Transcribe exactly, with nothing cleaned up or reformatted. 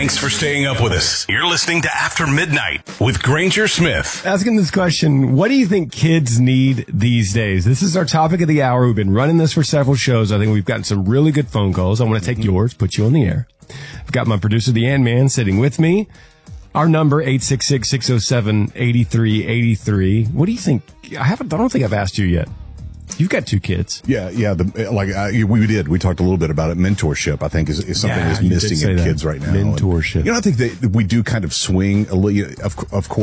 Thanks for staying up with us. You're listening to After Midnight with Granger Smith. Asking this question, what do you think kids need these days? This is our topic of the hour. We've been running this for several shows. I think we've gotten some really good phone calls. I want to take mm-hmm. yours, put you on the air. I've got my producer, the Ant Man, sitting with me. Our number, eight six six, six oh seven, eight three eight three. What do you think? I haven't, I don't think I've asked you yet. You've got two kids. Yeah, yeah. The, like I, we did, we talked a little bit about it. Mentorship, I think, is, is something yeah, that's missing in that. kids right now. Mentorship. And, you know, I think that we do kind of swing a little. Of, of course.